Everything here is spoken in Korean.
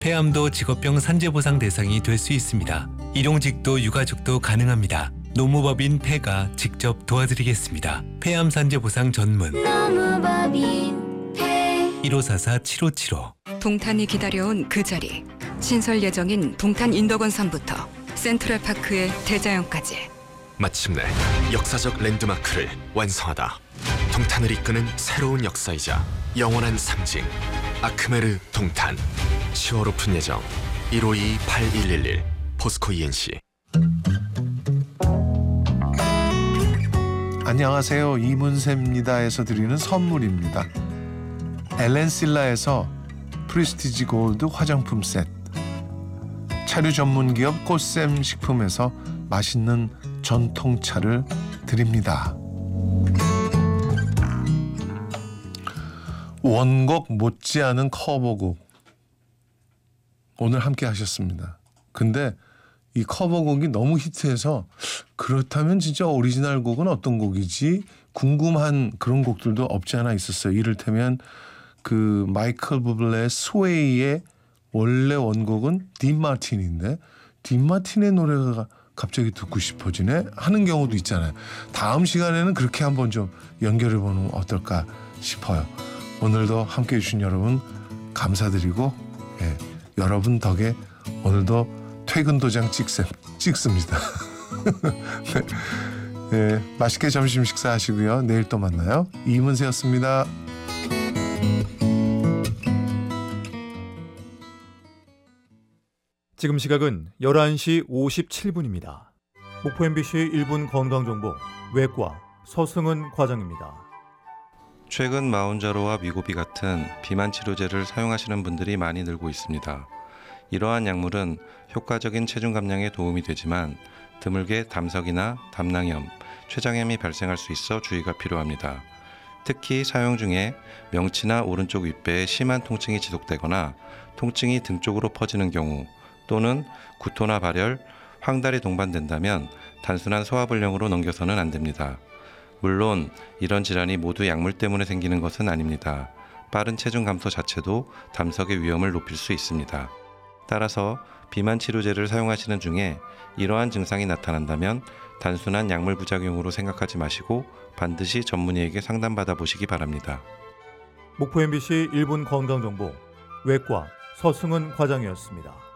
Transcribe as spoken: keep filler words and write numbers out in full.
폐암도 직업병 산재보상 대상이 될 수 있습니다. 일용직도 유가족도 가능합니다. 노무법인 폐가 직접 도와드리겠습니다. 폐암 산재보상 전문 노무법인 폐 일오사사 칠오칠오. 동탄이 기다려온 그 자리. 신설 예정인 동탄 인덕원섬부터 센트럴파크의 대자연까지. 마침내 역사적 랜드마크를 완성하다. 동탄을 이끄는 새로운 역사이자 영원한 상징. 아크메르 동탄. 시월 오픈 예정. 일오이 팔일일일 포스코 이엔씨. 안녕하세요. 이문세입니다에서 드리는 선물입니다. 엘렌실라에서 프리스티지 골드 화장품 세트, 차류 전문기업 꽃샘 식품에서 맛있는 전통차를 드립니다. 원곡 못지않은 커버곡 오늘 함께 하셨습니다. 근데 이 커버곡이 너무 히트해서 그렇다면 진짜 오리지널 곡은 어떤 곡이지 궁금한 그런 곡들도 없지 않아 있었어요. 이를테면 그 마이클 부블레의 스웨이의 원래 원곡은 딘 마틴인데 딘 마틴의 노래가 갑자기 듣고 싶어지네 하는 경우도 있잖아요. 다음 시간에는 그렇게 한번 좀 연결해보는 어떨까 싶어요. 오늘도 함께해 주신 여러분 감사드리고 예, 여러분 덕에 오늘도 퇴근 도장 찍셈, 찍습니다. 네. 예, 맛있게 점심 식사하시고요. 내일 또 만나요. 이문세였습니다. 지금 시각은 열한 시 오십칠 분입니다. 목포 엠비씨 일 분 건강정보 외과 서승은 과장입니다. 최근 마운자로와 미고비 같은 비만 치료제를 사용하시는 분들이 많이 늘고 있습니다. 이러한 약물은 효과적인 체중 감량에 도움이 되지만 드물게 담석이나 담낭염, 췌장염이 발생할 수 있어 주의가 필요합니다. 특히 사용 중에 명치나 오른쪽 윗배에 심한 통증이 지속되거나 통증이 등 쪽으로 퍼지는 경우 또는 구토나 발열, 황달이 동반된다면 단순한 소화불량으로 넘겨서는 안 됩니다. 물론 이런 질환이 모두 약물 때문에 생기는 것은 아닙니다. 빠른 체중 감소 자체도 담석의 위험을 높일 수 있습니다. 따라서 비만 치료제를 사용하시는 중에 이러한 증상이 나타난다면 단순한 약물 부작용으로 생각하지 마시고 반드시 전문의에게 상담받아 보시기 바랍니다. 목포 엠비씨 일 분 건강정보 외과 서승은 과장이었습니다.